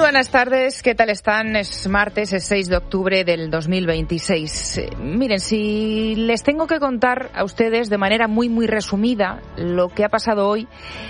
buenas tardes, ¿qué tal están? Es martes, es 6 de octubre del 2026. Miren, si les tengo que contar a ustedes de manera muy resumida lo que ha pasado hoy,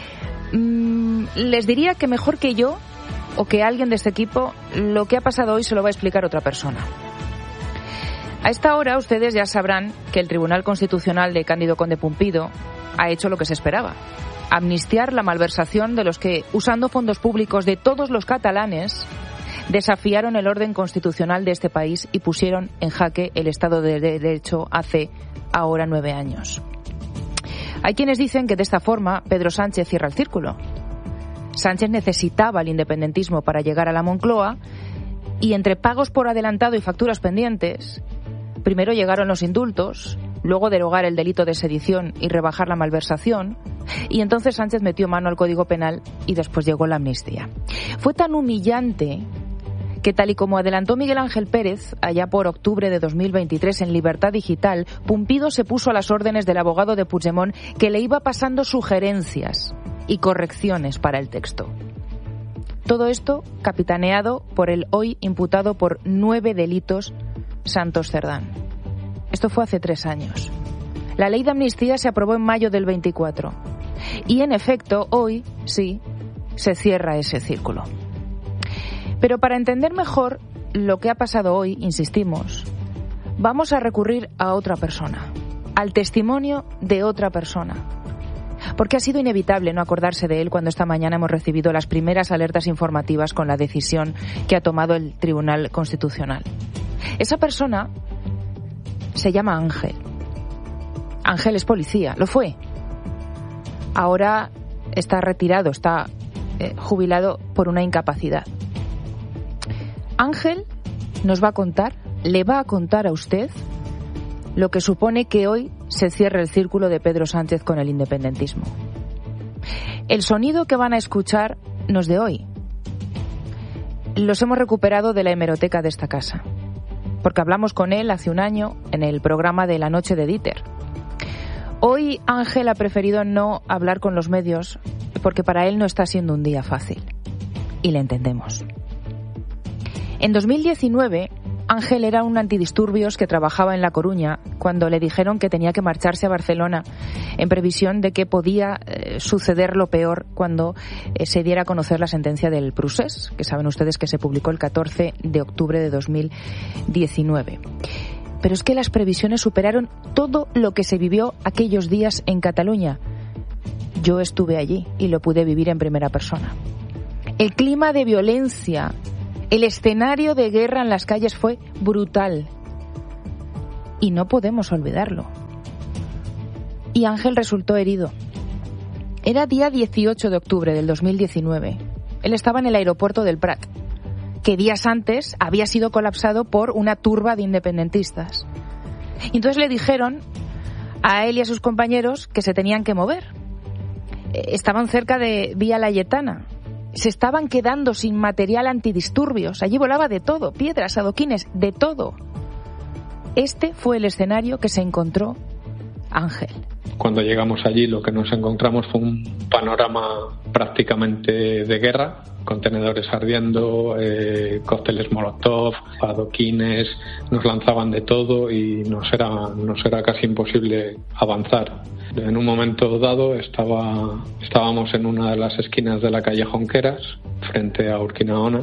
les diría que mejor que yo o que alguien de este equipo, lo que ha pasado hoy se lo va a explicar otra persona. A esta hora ustedes ya sabrán que el Tribunal Constitucional de Cándido Conde Pumpido ha hecho lo que se esperaba: amnistiar la malversación de los que, usando fondos públicos de todos los catalanes, desafiaron el orden constitucional de este país y pusieron en jaque el Estado de Derecho hace ahora 9 años. Hay quienes dicen que de esta forma Pedro Sánchez cierra el círculo. Sánchez necesitaba el independentismo para llegar a la Moncloa y, entre pagos por adelantado y facturas pendientes, primero llegaron los indultos, luego derogar el delito de sedición y rebajar la malversación, y entonces Sánchez metió mano al Código Penal y después llegó la amnistía. Fue tan humillante que, tal y como adelantó Miguel Ángel Pérez allá por octubre de 2023 en Libertad Digital, Pumpido se puso a las órdenes del abogado de Puigdemont, que le iba pasando sugerencias y correcciones para el texto. Todo esto capitaneado por el hoy imputado por 9 delitos Santos Cerdán. Esto fue hace 3 años. La ley de amnistía se aprobó en mayo del 24. Y, en efecto, hoy, sí, se cierra ese círculo. Pero para entender mejor lo que ha pasado hoy, insistimos, vamos a recurrir a otra persona, al testimonio de otra persona. Porque ha sido inevitable no acordarse de él cuando esta mañana hemos recibido las primeras alertas informativas con la decisión que ha tomado el Tribunal Constitucional. Esa persona se llama Ángel. Ángel es policía, lo fue. Ahora está retirado, está jubilado por una incapacidad. Ángel nos va a contar, le va a contar a usted lo que supone que hoy se cierre el círculo de Pedro Sánchez con el independentismo. El sonido que van a escuchar no es de hoy. Los hemos recuperado de la hemeroteca de esta casa, porque hablamos con él hace un año en el programa de La Noche de Dieter. Hoy Ángel ha preferido no hablar con los medios porque para él no está siendo un día fácil. Y le entendemos. En 2019, Ángel era un antidisturbios que trabajaba en La Coruña cuando le dijeron que tenía que marcharse a Barcelona en previsión de que podía suceder lo peor cuando se diera a conocer la sentencia del Procés, que saben ustedes que se publicó el 14 de octubre de 2019. Pero es que las previsiones superaron todo lo que se vivió aquellos días en Cataluña. Yo estuve allí y lo pude vivir en primera persona. El clima de violencia, el escenario de guerra en las calles fue brutal. Y no podemos olvidarlo. Y Ángel resultó herido. Era día 18 de octubre del 2019. Él estaba en el aeropuerto del Prat, que días antes había sido colapsado por una turba de independentistas. Y entonces le dijeron a él y a sus compañeros que se tenían que mover. Estaban cerca de Vía Layetana. Se estaban quedando sin material antidisturbios. Allí volaba de todo, piedras, adoquines, de todo. Este fue el escenario que se encontró Ángel. Cuando llegamos allí lo que nos encontramos fue un panorama prácticamente de guerra, contenedores ardiendo, cócteles molotov, adoquines, nos lanzaban de todo y nos era casi imposible avanzar. En un momento dado estábamos en una de las esquinas de la calle Jonqueras, frente a Urquinaona,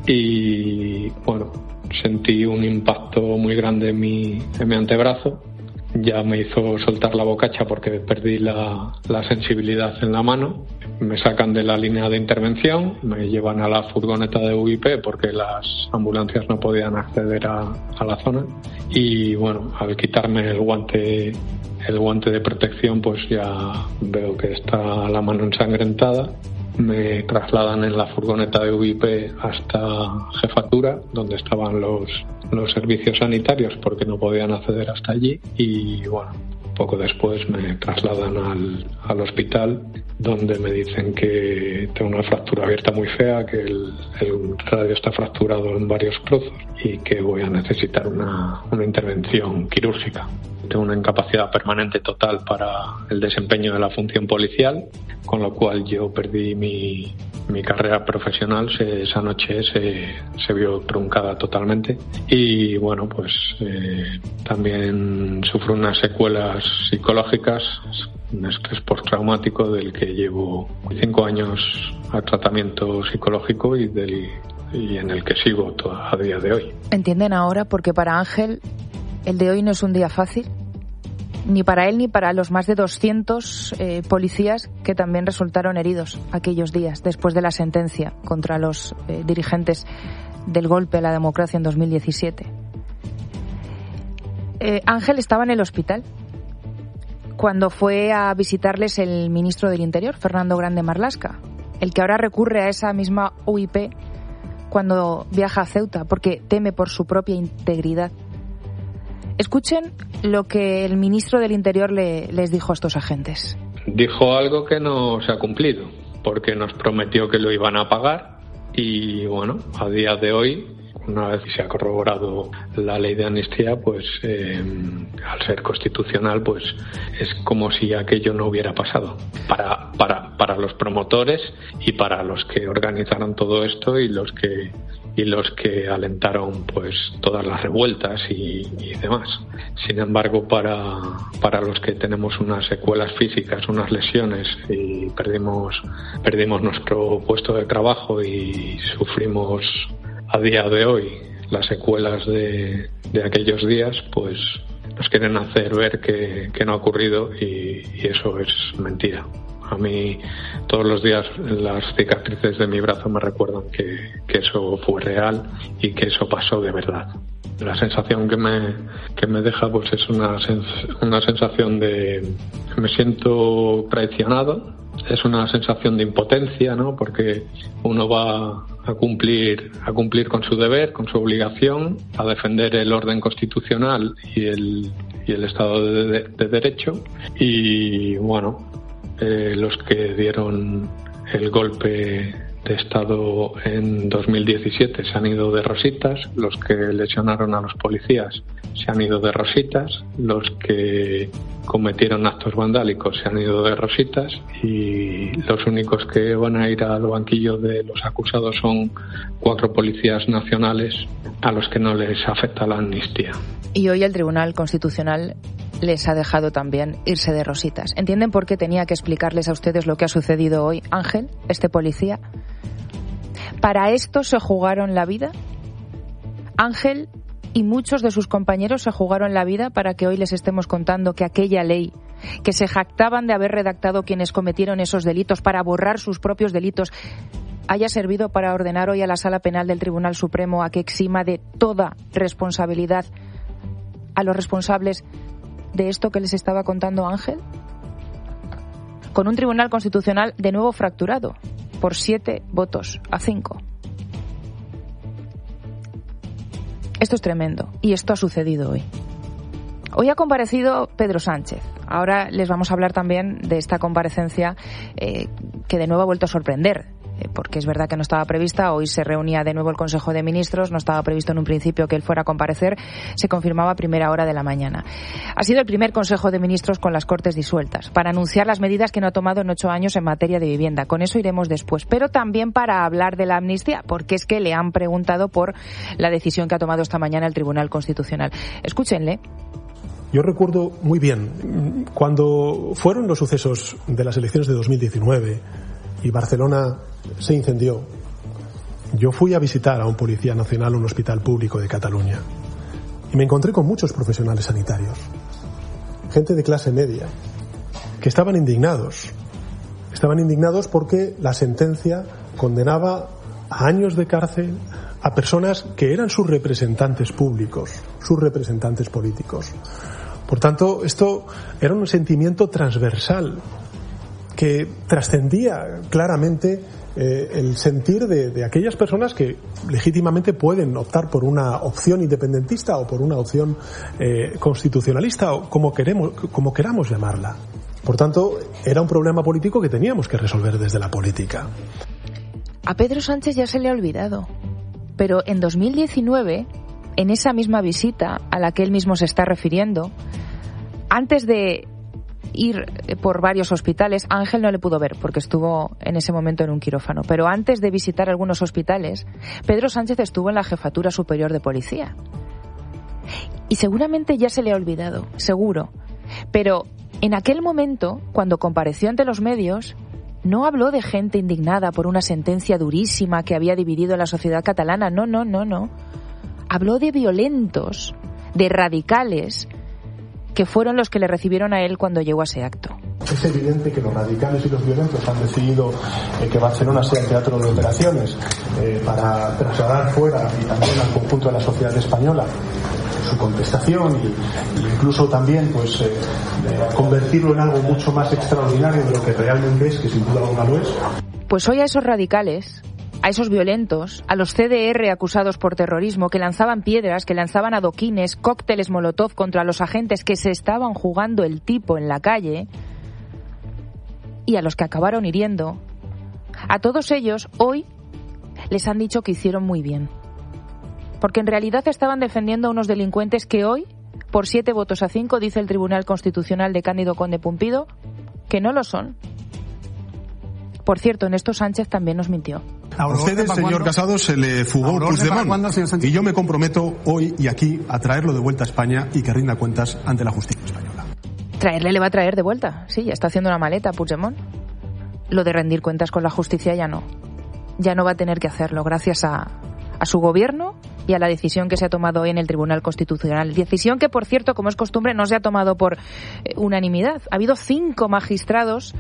y bueno, sentí un impacto muy grande en mi antebrazo. Ya me hizo soltar la bocacha porque perdí la sensibilidad en la mano. Me sacan de la línea de intervención, me llevan a la furgoneta de UIP porque las ambulancias no podían acceder a la zona. Y bueno, al quitarme el guante de protección, pues ya veo que está la mano ensangrentada. Me trasladan en la furgoneta de UIP hasta Jefatura, donde estaban los servicios sanitarios porque no podían acceder hasta allí. Y bueno, poco después me trasladan al hospital, donde me dicen que tengo una fractura abierta muy fea, que el radio está fracturado en varios trozos y que voy a necesitar una intervención quirúrgica. tengo una incapacidad permanente total para el desempeño de la función policial, con lo cual yo perdí mi carrera profesional. Esa noche se vio truncada totalmente y bueno, pues también sufro unas secuelas psicológicas, un estrés postraumático del que llevo 5 años a tratamiento psicológico y en el que sigo a día de hoy. ¿Entienden ahora? Porque para Ángel el de hoy no es un día fácil, ni para él ni para los más de 200 policías que también resultaron heridos aquellos días después de la sentencia contra los dirigentes del golpe a la democracia en 2017. Ángel estaba en el hospital cuando fue a visitarles el ministro del Interior, Fernando Grande Marlaska, el que ahora recurre a esa misma UIP cuando viaja a Ceuta porque teme por su propia integridad. Escuchen lo que el ministro del Interior les dijo a estos agentes. Dijo algo que no se ha cumplido, porque nos prometió que lo iban a pagar y bueno, a día de hoy, una vez que se ha corroborado la ley de amnistía, pues al ser constitucional, pues es como si aquello no hubiera pasado. Para los promotores y para los que organizaron todo esto y los que alentaron pues todas las revueltas y demás. Sin embargo, para los que tenemos unas secuelas físicas, unas lesiones y perdimos nuestro puesto de trabajo y sufrimos a día de hoy las secuelas de aquellos días, pues nos quieren hacer ver que no ha ocurrido y eso es mentira. A mí todos los días las cicatrices de mi brazo me recuerdan que eso fue real y que eso pasó de verdad. La sensación que me deja pues es una sensación de me siento traicionado, es una sensación de impotencia, ¿no? Porque uno va a cumplir con su deber, con su obligación, a defender el orden constitucional y el Estado de Derecho y bueno, los que dieron el golpe de Estado en 2017 se han ido de rositas, los que lesionaron a los policías se han ido de rositas, los que cometieron actos vandálicos se han ido de rositas y los únicos que van a ir al banquillo de los acusados son 4 policías nacionales a los que no les afecta la amnistía. Y hoy el Tribunal Constitucional les ha dejado también irse de rositas. ¿Entienden por qué tenía que explicarles a ustedes lo que ha sucedido hoy, Ángel, este policía? ¿Para esto se jugaron la vida? Ángel y muchos de sus compañeros se jugaron la vida para que hoy les estemos contando que aquella ley que se jactaban de haber redactado quienes cometieron esos delitos para borrar sus propios delitos haya servido para ordenar hoy a la Sala Penal del Tribunal Supremo a que exima de toda responsabilidad a los responsables de esto que les estaba contando Ángel? Con un Tribunal Constitucional de nuevo fracturado por 7 votos a 5. Esto es tremendo y esto ha sucedido hoy. Hoy ha comparecido Pedro Sánchez. Ahora les vamos a hablar también de esta comparecencia que de nuevo ha vuelto a sorprender. Porque es verdad que no estaba prevista, hoy se reunía de nuevo el Consejo de Ministros, no estaba previsto en un principio que él fuera a comparecer, se confirmaba a primera hora de la mañana. Ha sido el primer Consejo de Ministros con las Cortes disueltas, para anunciar las medidas que no ha tomado en 8 años en materia de vivienda. Con eso iremos después, pero también para hablar de la amnistía, porque es que le han preguntado por la decisión que ha tomado esta mañana el Tribunal Constitucional. Escúchenle. Yo recuerdo muy bien cuando fueron los sucesos de las elecciones de 2019 y Barcelona se incendió. Yo fui a visitar a un policía nacional en un hospital público de Cataluña y me encontré con muchos profesionales sanitarios, gente de clase media, que estaban indignados porque la sentencia condenaba a años de cárcel a personas que eran sus representantes públicos, sus representantes políticos. Por tanto, esto era un sentimiento transversal que trascendía claramente el sentir de aquellas personas que legítimamente pueden optar por una opción independentista o por una opción constitucionalista o como queramos llamarla. Por tanto, era un problema político que teníamos que resolver desde la política. A Pedro Sánchez ya se le ha olvidado, pero en 2019, en esa misma visita a la que él mismo se está refiriendo, Antes de ir por varios hospitales, Ángel no le pudo ver porque estuvo en ese momento en un quirófano, pero antes de visitar algunos hospitales, Pedro Sánchez estuvo en la Jefatura Superior de Policía. Y seguramente ya se le ha olvidado, seguro. Pero en aquel momento, cuando compareció ante los medios, no habló de gente indignada por una sentencia durísima que había dividido a la sociedad catalana. No. Habló de violentos, de radicales, que fueron los que le recibieron a él cuando llegó a ese acto. Es evidente que los radicales y los violentos han decidido que Barcelona sea el teatro de operaciones para trasladar fuera y también al conjunto de la sociedad española su contestación y incluso también convertirlo en algo mucho más extraordinario de lo que realmente es, que sin duda alguna lo es. Pues hoy a esos radicales, a esos violentos, a los CDR acusados por terrorismo, que lanzaban piedras, que lanzaban adoquines, cócteles molotov contra los agentes que se estaban jugando el tipo en la calle, y a los que acabaron hiriendo, a todos ellos hoy les han dicho que hicieron muy bien. Porque en realidad estaban defendiendo a unos delincuentes que hoy, por 7 votos a 5, dice el Tribunal Constitucional de Cándido Conde Pumpido, que no lo son. Por cierto, en esto Sánchez también nos mintió. A ustedes, señor Casado, se le fugó Puigdemont. Y yo me comprometo hoy y aquí a traerlo de vuelta a España y que rinda cuentas ante la justicia española. Traerle le va a traer de vuelta. Sí, ya está haciendo una maleta Puigdemont. Lo de rendir cuentas con la justicia ya no. Ya no va a tener que hacerlo gracias a su gobierno y a la decisión que se ha tomado hoy en el Tribunal Constitucional. Decisión que, por cierto, como es costumbre, no se ha tomado por unanimidad. Ha habido 5 magistrados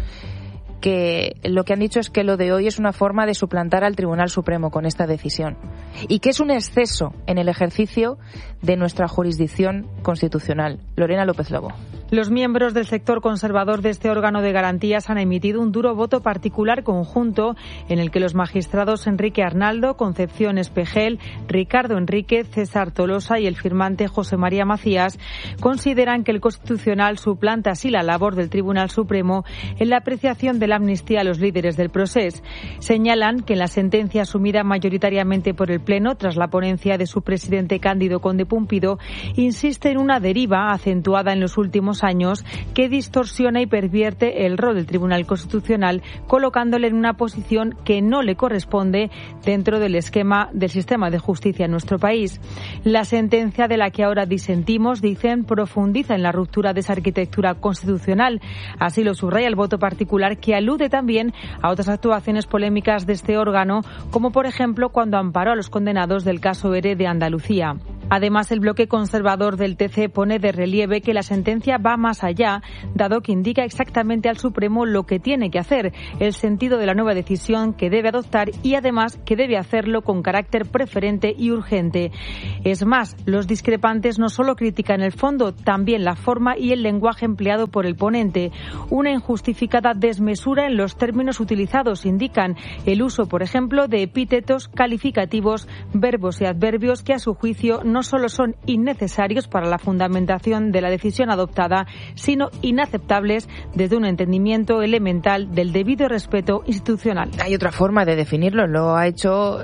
que lo que han dicho es que lo de hoy es una forma de suplantar al Tribunal Supremo con esta decisión y que es un exceso en el ejercicio de nuestra jurisdicción constitucional. Lorena López Lobo. Los miembros del sector conservador de este órgano de garantías han emitido un duro voto particular conjunto en el que los magistrados Enrique Arnaldo, Concepción Espejel, Ricardo Enríquez, César Tolosa y el firmante José María Macías consideran que el Constitucional suplanta así la labor del Tribunal Supremo en la apreciación de la amnistía a los líderes del procés. Señalan que en la sentencia asumida mayoritariamente por el Pleno tras la ponencia de su presidente Cándido Conde Pumpido insiste en una deriva acentuada en los últimos años que distorsiona y pervierte el rol del Tribunal Constitucional, colocándole en una posición que no le corresponde dentro del esquema del sistema de justicia en nuestro país. La sentencia de la que ahora disentimos, dicen, profundiza en la ruptura de esa arquitectura constitucional. Así lo subraya el voto particular, que alude también a otras actuaciones polémicas de este órgano, como por ejemplo cuando amparó a los condenados del caso ERE de Andalucía. Además, el bloque conservador del TC pone de relieve que la sentencia va más allá, dado que indica exactamente al Supremo lo que tiene que hacer, el sentido de la nueva decisión que debe adoptar y además que debe hacerlo con carácter preferente y urgente. Es más, los discrepantes no solo critican el fondo, también la forma y el lenguaje empleado por el ponente. Una injustificada desmesura en los términos utilizados, indican el uso, por ejemplo, de epítetos, calificativos, verbos y adverbios que a su juicio no solo son innecesarios para la fundamentación de la decisión adoptada, sino inaceptables desde un entendimiento elemental del debido respeto institucional. Hay otra forma de definirlo, lo ha hecho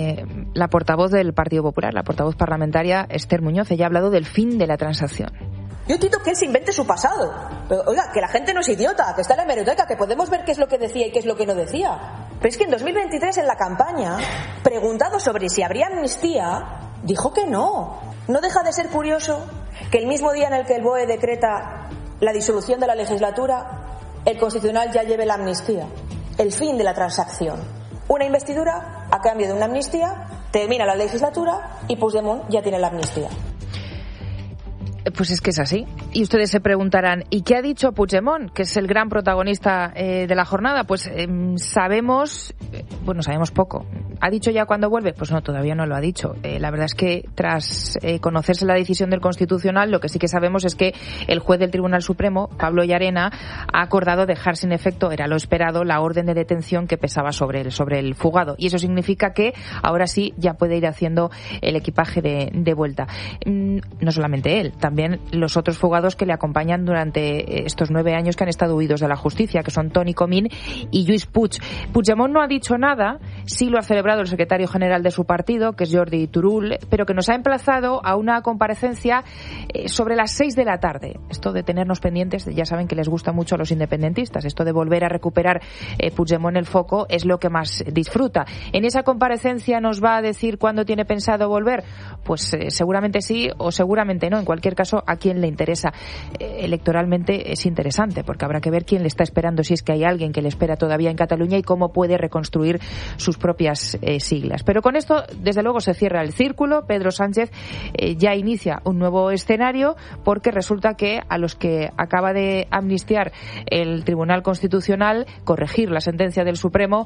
la portavoz del Partido Popular, la portavoz parlamentaria Esther Muñoz. Ella ha hablado del fin de la transacción. Yo entiendo que él se invente su pasado. Pero, oiga, que la gente no es idiota, que está en la hemeroteca, que podemos ver qué es lo que decía y qué es lo que no decía. Pero es que en 2023, en la campaña, preguntado sobre si habría amnistía, dijo que no. No deja de ser curioso que el mismo día en el que el BOE decreta la disolución de la legislatura, el Constitucional ya lleve la amnistía. El fin de la transacción. Una investidura a cambio de una amnistía, termina la legislatura y Puigdemont ya tiene la amnistía. Pues es que es así. Y ustedes se preguntarán, ¿y qué ha dicho Puigdemont, que es el gran protagonista de la jornada? Pues sabemos poco. ¿Ha dicho ya cuándo vuelve? Pues no, todavía no lo ha dicho. La verdad es que tras conocerse la decisión del Constitucional, lo que sí que sabemos es que el juez del Tribunal Supremo, Pablo Llarena, ha acordado dejar sin efecto, era lo esperado, la orden de detención que pesaba sobre el fugado. Y eso significa que ahora sí ya puede ir haciendo el equipaje de vuelta. No solamente él, también los otros fugados que le acompañan durante estos 9 años que han estado huidos de la justicia, que son Toni Comín y Lluís Puig. Puigdemont no ha dicho nada, sí lo ha celebrado hablado el secretario general de su partido, que es Jordi Turull, pero que nos ha emplazado a una comparecencia sobre las 6 de la tarde. Esto de tenernos pendientes, ya saben que les gusta mucho a los independentistas, esto de volver a recuperar Puigdemont el foco es lo que más disfruta. En esa comparecencia nos va a decir cuándo tiene pensado volver. Pues seguramente sí o seguramente no. En cualquier caso, a quien le interesa electoralmente es interesante, porque habrá que ver quién le está esperando, si es que hay alguien que le espera todavía en Cataluña, y cómo puede reconstruir sus propias siglas. Pero con esto, desde luego, se cierra el círculo. Pedro Sánchez ya inicia un nuevo escenario, porque resulta que a los que acaba de amnistiar el Tribunal Constitucional, corregir la sentencia del Supremo,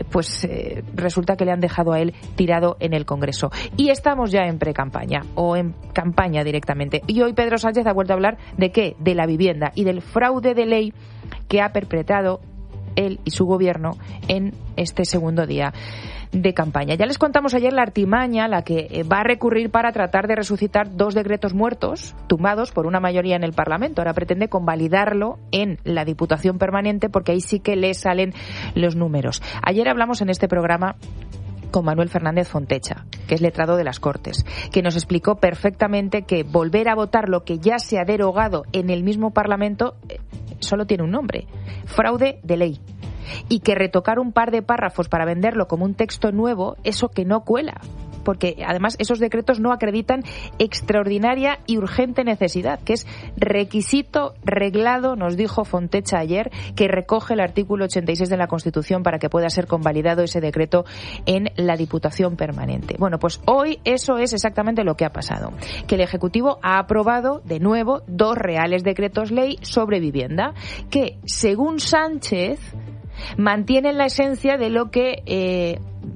resulta que le han dejado a él tirado en el Congreso. Y estamos ya en pre-campaña, o en campaña directamente. Y hoy Pedro Sánchez ha vuelto a hablar ¿de qué? De la vivienda y del fraude de ley que ha perpetrado él y su gobierno en este segundo día de campaña. Ya les contamos ayer la artimaña, la que va a recurrir para tratar de resucitar 2 decretos muertos, tumbados por una mayoría en el Parlamento. Ahora pretende convalidarlo en la Diputación Permanente, porque ahí sí que le salen los números. Ayer hablamos en este programa con Manuel Fernández Fontecha, que es letrado de las Cortes, que nos explicó perfectamente que volver a votar lo que ya se ha derogado en el mismo Parlamento solo tiene un nombre: fraude de ley. Y que retocar un par de párrafos para venderlo como un texto nuevo, eso que no cuela, porque además esos decretos no acreditan extraordinaria y urgente necesidad, que es requisito reglado, nos dijo Fontecha ayer, que recoge el artículo 86 de la Constitución para que pueda ser convalidado ese decreto en la Diputación Permanente. Bueno, pues hoy eso es exactamente lo que ha pasado, que el Ejecutivo ha aprobado de nuevo 2 reales decretos ley sobre vivienda, que, según Sánchez, mantienen la esencia de lo que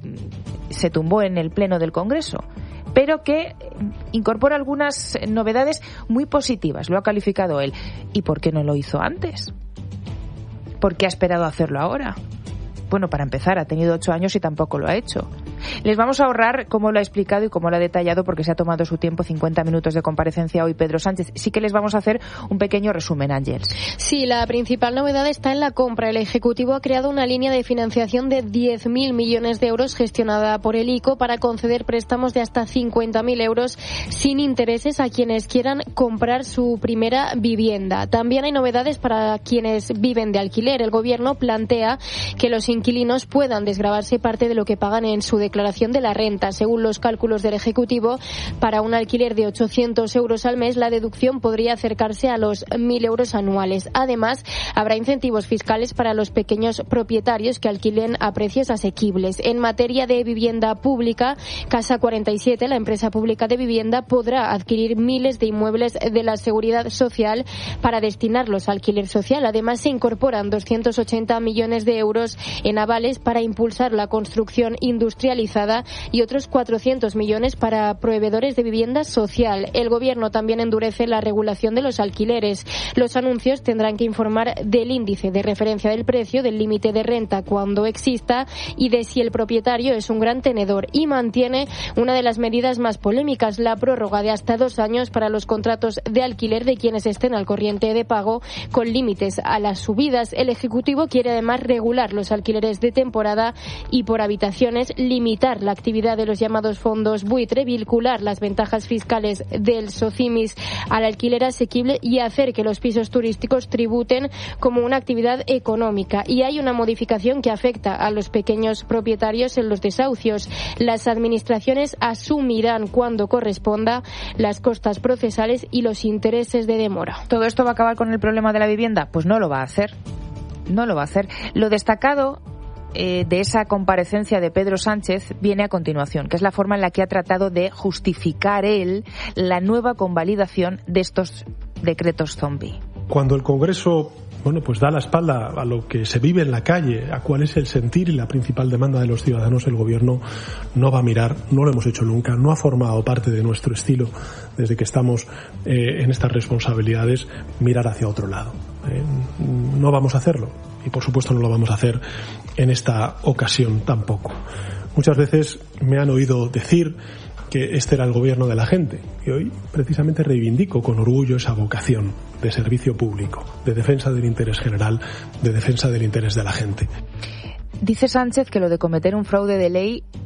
se tumbó en el Pleno del Congreso, pero que incorpora algunas novedades muy positivas, lo ha calificado él. ¿Y por qué no lo hizo antes? ¿Por qué ha esperado a hacerlo ahora? Bueno, para empezar, ha tenido 8 años y tampoco lo ha hecho. Les vamos a ahorrar cómo lo ha explicado y cómo lo ha detallado, porque se ha tomado su tiempo, 50 minutos de comparecencia hoy Pedro Sánchez. Sí que les vamos a hacer un pequeño resumen, Ángeles. Sí, la principal novedad está en la compra. El Ejecutivo ha creado una línea de financiación de 10.000 millones de euros gestionada por el ICO para conceder préstamos de hasta 50.000 euros sin intereses a quienes quieran comprar su primera vivienda. También hay novedades para quienes viven de alquiler. El Gobierno plantea que los inquilinos puedan desgravarse parte de lo que pagan en su declaración de la renta. Según los cálculos del Ejecutivo, para un alquiler de 800 euros al mes, la deducción podría acercarse a los 1.000 euros anuales. Además, habrá incentivos fiscales para los pequeños propietarios que alquilen a precios asequibles. En materia de vivienda pública, Casa 47, la empresa pública de vivienda, podrá adquirir miles de inmuebles de la Seguridad Social para destinarlos a alquiler social. Además, se incorporan 280 millones de euros en avales para impulsar la construcción industrializada y otros 400 millones para proveedores de vivienda social. El Gobierno también endurece la regulación de los alquileres. Los anuncios tendrán que informar del índice de referencia del precio, del límite de renta cuando exista y de si el propietario es un gran tenedor. Y mantiene una de las medidas más polémicas, la prórroga de hasta 2 años para los contratos de alquiler de quienes estén al corriente de pago, con límites a las subidas. El Ejecutivo quiere además regular los alquileres de temporada y por habitaciones, limitar la actividad de los llamados fondos buitre, vincular las ventajas fiscales del SOCIMIS al alquiler asequible y hacer que los pisos turísticos tributen como una actividad económica. Y hay una modificación que afecta a los pequeños propietarios en los desahucios. Las administraciones asumirán cuando corresponda las costas procesales y los intereses de demora. ¿Todo esto va a acabar con el problema de la vivienda? Pues no lo va a hacer. No lo va a hacer. Lo destacado de esa comparecencia de Pedro Sánchez viene a continuación, que es la forma en la que ha tratado de justificar él la nueva convalidación de estos decretos zombie. Cuando el Congreso pues da la espalda a lo que se vive en la calle, a cuál es el sentir y la principal demanda de los ciudadanos, el Gobierno no va a mirar, no lo hemos hecho nunca, no ha formado parte de nuestro estilo desde que estamos en estas responsabilidades, mirar hacia otro lado. No vamos a hacerlo y por supuesto no lo vamos a hacer en esta ocasión tampoco. Muchas veces me han oído decir que este era el gobierno de la gente y hoy precisamente reivindico con orgullo esa vocación de servicio público, de defensa del interés general, de defensa del interés de la gente. Dice Sánchez que lo de cometer un fraude de ley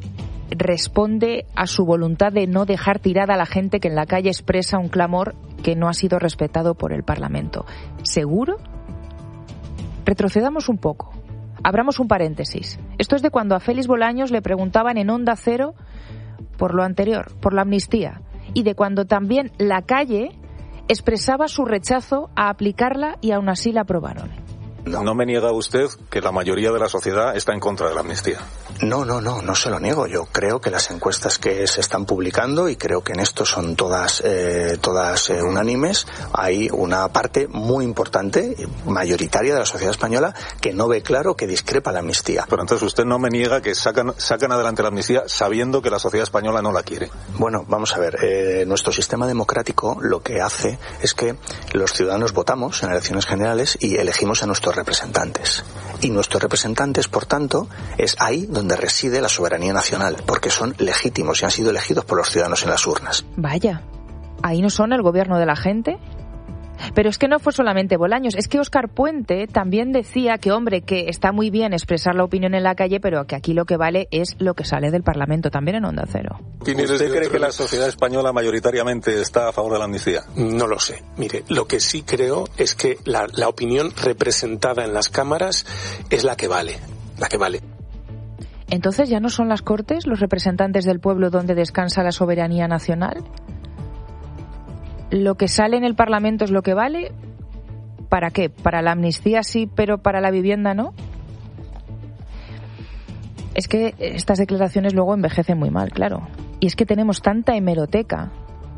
responde a su voluntad de no dejar tirada a la gente que en la calle expresa un clamor que no ha sido respetado por el Parlamento. ¿Seguro? Retrocedamos un poco. Abramos un paréntesis. Esto es de cuando a Félix Bolaños le preguntaban en Onda Cero por lo anterior, por la amnistía, y de cuando también la calle expresaba su rechazo a aplicarla y aún así la aprobaron. No me niega usted que la mayoría de la sociedad está en contra de la amnistía. No se lo niego. Yo creo que las encuestas que se están publicando, y creo que en esto son todas unánimes, hay una parte muy importante, mayoritaria de la sociedad española, que no ve claro, que discrepa la amnistía. Pero entonces usted no me niega que sacan adelante la amnistía sabiendo que la sociedad española no la quiere. Bueno, vamos a ver, nuestro sistema democrático lo que hace es que los ciudadanos votamos en elecciones generales y elegimos a nuestros representantes. Y nuestros representantes, por tanto, es ahí donde reside la soberanía nacional, porque son legítimos y han sido elegidos por los ciudadanos en las urnas. Vaya, ¿ahí no son el gobierno de la gente? Pero es que no fue solamente Bolaños, es que Óscar Puente también decía que, hombre, que está muy bien expresar la opinión en la calle, pero que aquí lo que vale es lo que sale del Parlamento, también en Onda Cero. ¿Usted cree que la sociedad española mayoritariamente está a favor de la amnistía? No lo sé. Mire, lo que sí creo es que la opinión representada en las cámaras es la que vale. ¿Entonces ya no son las Cortes los representantes del pueblo donde descansa la soberanía nacional? ¿Lo que sale en el Parlamento es lo que vale? ¿Para qué? ¿Para la amnistía sí, pero para la vivienda no? Es que estas declaraciones luego envejecen muy mal, claro. Y es que tenemos tanta hemeroteca.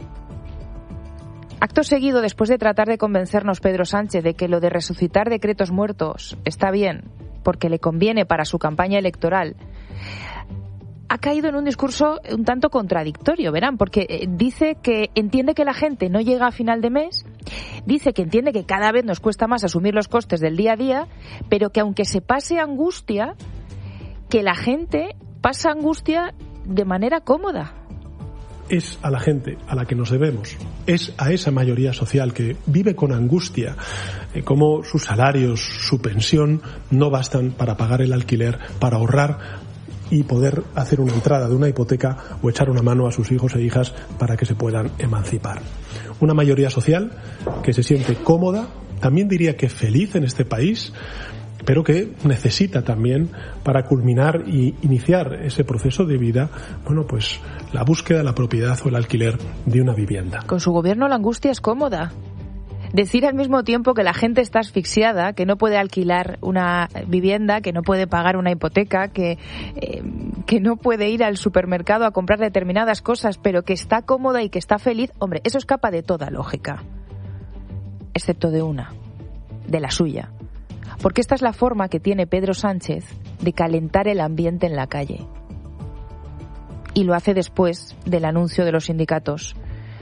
Acto seguido, después de tratar de convencernos Pedro Sánchez de que lo de resucitar decretos muertos está bien, porque le conviene para su campaña electoral, ha caído en un discurso un tanto contradictorio, verán, porque dice que entiende que la gente no llega a final de mes, dice que entiende que cada vez nos cuesta más asumir los costes del día a día, pero que aunque se pase angustia, que la gente pasa angustia de manera cómoda. Es a la gente a la que nos debemos, es a esa mayoría social que vive con angustia, como sus salarios, su pensión no bastan para pagar el alquiler, para ahorrar y poder hacer una entrada de una hipoteca o echar una mano a sus hijos e hijas para que se puedan emancipar. Una mayoría social que se siente cómoda, también diría que feliz en este país, pero que necesita también, para culminar y iniciar ese proceso de vida, bueno, pues la búsqueda de la propiedad o el alquiler de una vivienda. Con su gobierno la angustia es cómoda. Decir al mismo tiempo que la gente está asfixiada, que no puede alquilar una vivienda, que no puede pagar una hipoteca, que no puede ir al supermercado a comprar determinadas cosas, pero que está cómoda y que está feliz, hombre, eso escapa de toda lógica. Excepto de una, de la suya. Porque esta es la forma que tiene Pedro Sánchez de calentar el ambiente en la calle. Y lo hace después del anuncio de los sindicatos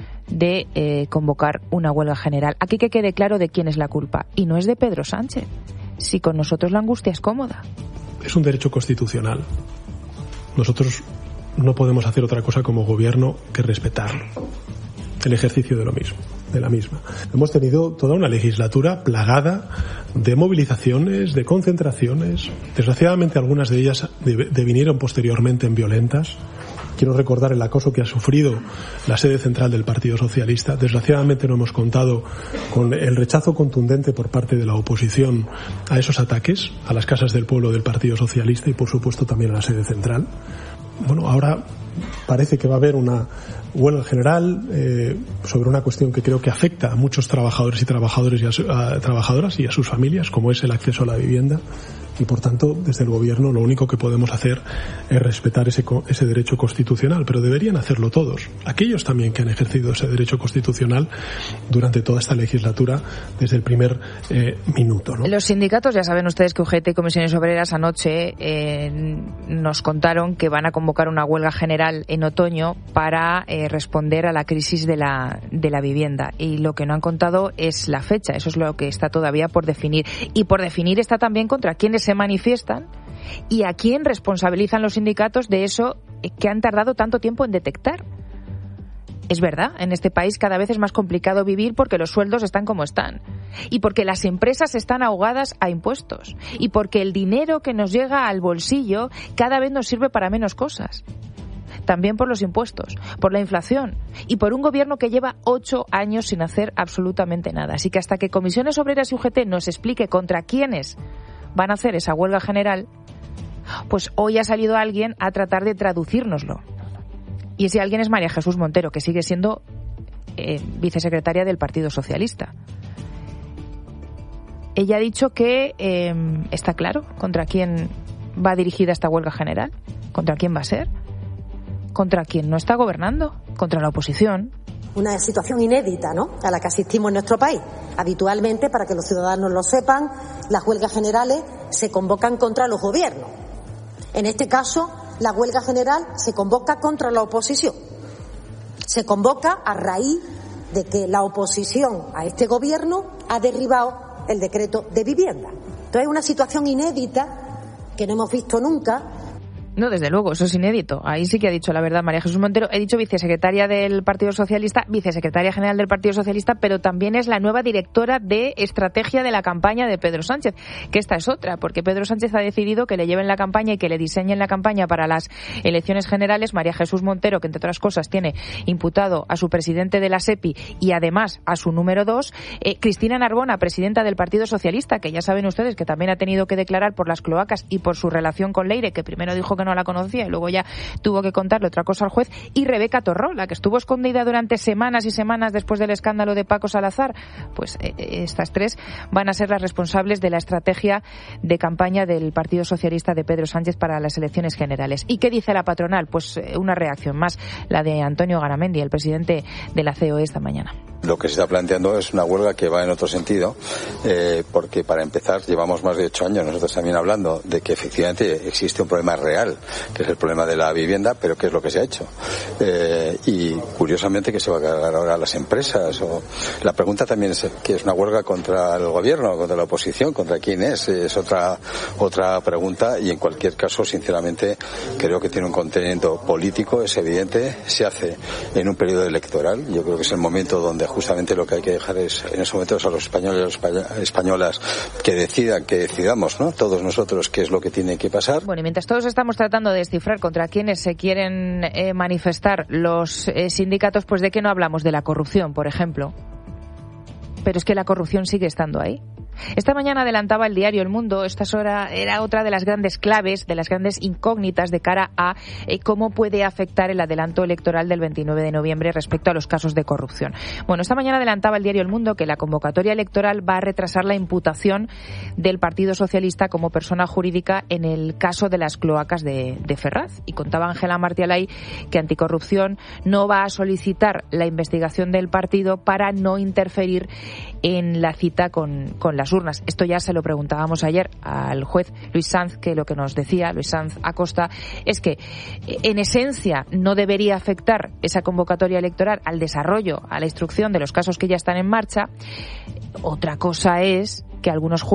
de convocar una huelga general. Aquí que quede claro de quién es la culpa. Y no es de Pedro Sánchez. Si con nosotros la angustia es cómoda. Es un derecho constitucional. Nosotros no podemos hacer otra cosa como gobierno que respetarlo. El ejercicio de lo mismo, de la misma. Hemos tenido toda una legislatura plagada de movilizaciones, de concentraciones. Desgraciadamente algunas de ellas devinieron posteriormente en violentas. Quiero recordar el acoso que ha sufrido la sede central del Partido Socialista. Desgraciadamente no hemos contado con el rechazo contundente por parte de la oposición a esos ataques, a las casas del pueblo del Partido Socialista y por supuesto también a la sede central. Bueno, ahora parece que va a haber una huelga general sobre una cuestión que creo que afecta a muchos trabajadores y trabajadoras y a sus familias, como es el acceso a la vivienda. Y por tanto, desde el gobierno lo único que podemos hacer es respetar ese derecho constitucional, pero deberían hacerlo todos, aquellos también que han ejercido ese derecho constitucional durante toda esta legislatura desde el primer minuto, ¿no? Los sindicatos, ya saben ustedes que UGT y Comisiones Obreras anoche nos contaron que van a convocar una huelga general en otoño para responder a la crisis de la vivienda, y lo que no han contado es la fecha. Eso es lo que está todavía por definir, y por definir está también contra quiénes se manifiestan y a quién responsabilizan los sindicatos de eso que han tardado tanto tiempo en detectar. Es verdad, en este país cada vez es más complicado vivir porque los sueldos están como están, y porque las empresas están ahogadas a impuestos, y porque el dinero que nos llega al bolsillo cada vez nos sirve para menos cosas. también por los impuestos, por la inflación y por un gobierno que lleva 8 años sin hacer absolutamente nada. Así que hasta que Comisiones Obreras y UGT nos explique contra quiénes van a hacer esa huelga general, pues hoy ha salido alguien a tratar de traducírnoslo. Y ese alguien es María Jesús Montero, que sigue siendo vicesecretaria del Partido Socialista. Ella ha dicho que está claro contra quién va dirigida esta huelga general, contra quién va a ser, contra quién no está gobernando, contra la oposición. Una situación inédita, ¿no?, a la que asistimos en nuestro país. Habitualmente, para que los ciudadanos lo sepan, las huelgas generales se convocan contra los gobiernos. En este caso, la huelga general se convoca contra la oposición. Se convoca a raíz de que la oposición a este gobierno ha derribado el decreto de vivienda. Entonces es una situación inédita que no hemos visto nunca. No, desde luego, eso es inédito. Ahí sí que ha dicho la verdad María Jesús Montero. He dicho vicesecretaria del Partido Socialista, vicesecretaria general del Partido Socialista, pero también es la nueva directora de estrategia de la campaña de Pedro Sánchez, que esta es otra, porque Pedro Sánchez ha decidido que le lleven la campaña y que le diseñen la campaña para las elecciones generales. María Jesús Montero, que entre otras cosas tiene imputado a su presidente de la SEPI y además a su número 2, Cristina Narbona, presidenta del Partido Socialista, que ya saben ustedes que también ha tenido que declarar por las cloacas y por su relación con Leire, que primero dijo que no la conocía y luego ya tuvo que contarle otra cosa al juez, y Rebeca Torrola, que estuvo escondida durante semanas y semanas después del escándalo de Paco Salazar. Pues estas tres van a ser las responsables de la estrategia de campaña del Partido Socialista de Pedro Sánchez para las elecciones generales. ¿Y qué dice la patronal? Pues una reacción más, la de Antonio Garamendi, el presidente de la COE, esta mañana. Lo que se está planteando es una huelga que va en otro sentido, porque para empezar llevamos más de 8 años nosotros también hablando de que efectivamente existe un problema real, que es el problema de la vivienda, pero ¿qué es lo que se ha hecho? Y curiosamente, ¿qué se va a cargar ahora a las empresas? La pregunta también es que es una huelga contra el gobierno, contra la oposición, contra quién es otra pregunta, y en cualquier caso, sinceramente, creo que tiene un contenido político, es evidente, se hace en un periodo electoral. Yo creo que es el momento donde justamente lo que hay que dejar es en esos momentos a los españoles y españolas que decidamos, ¿no?, todos nosotros qué es lo que tiene que pasar. Bueno, y mientras todos estamos tratando de descifrar contra quiénes se quieren manifestar los sindicatos, pues ¿de qué no hablamos? De la corrupción, por ejemplo. Pero es que la corrupción sigue estando ahí. Esta mañana adelantaba el diario El Mundo, era otra de las grandes claves, de las grandes incógnitas de cara a cómo puede afectar el adelanto electoral del 29 de noviembre respecto a los casos de corrupción. Bueno, esta mañana adelantaba el diario El Mundo que la convocatoria electoral va a retrasar la imputación del Partido Socialista como persona jurídica en el caso de las cloacas de Ferraz. Y contaba Ángela Martialay que Anticorrupción no va a solicitar la investigación del partido para no interferir en la cita con las urnas. Esto ya se lo preguntábamos ayer al juez Luis Sanz, que lo que nos decía Luis Sanz Acosta es que en esencia no debería afectar esa convocatoria electoral al desarrollo, a la instrucción de los casos que ya están en marcha. Otra cosa es que algunos